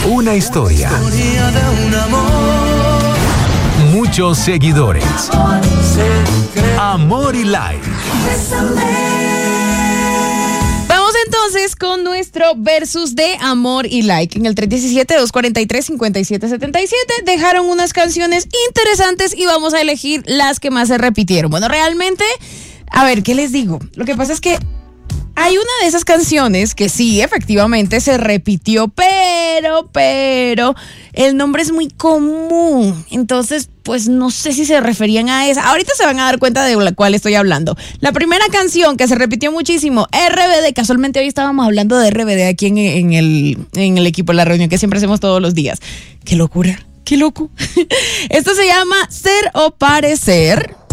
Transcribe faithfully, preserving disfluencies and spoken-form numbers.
Una historia. Muchos seguidores. Amor y like. Vamos entonces con nuestro versus de Amor y Like. En el tres uno siete, dos cuatro tres, cinco siete siete siete dejaron unas canciones interesantes y vamos a elegir las que más se repitieron. Bueno, realmente, a ver, ¿qué les digo? Lo que pasa es que hay una de esas canciones que sí, efectivamente se repitió, pero, pero, el nombre es muy común. Entonces, pues no sé si se referían a esa. Ahorita se van a dar cuenta de la cual estoy hablando. La primera canción que se repitió muchísimo, R B D. Casualmente hoy estábamos hablando de R B D aquí en, en, el, en el equipo de la reunión que siempre hacemos todos los días. ¡Qué locura! ¡Qué loco! Esto se llama Ser o Parecer.